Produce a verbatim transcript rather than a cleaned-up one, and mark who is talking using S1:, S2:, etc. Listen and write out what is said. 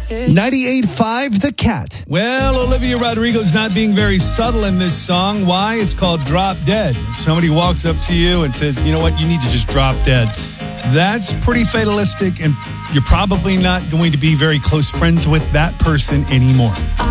S1: ninety-eight point five The Cat.
S2: Well, Olivia Rodrigo's not being very subtle in this song. Why? It's called Drop Dead. If somebody walks up to you and says, you know what, you need to just drop dead. That's pretty fatalistic, and you're probably not going to be very close friends with that person anymore.